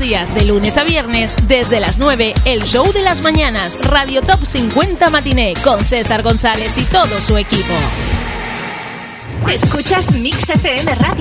días, de lunes a viernes, desde las 9, el show de las mañanas, Radio Top 50 Matiné, con César González y todo su equipo. Escuchas Mix FM Radio.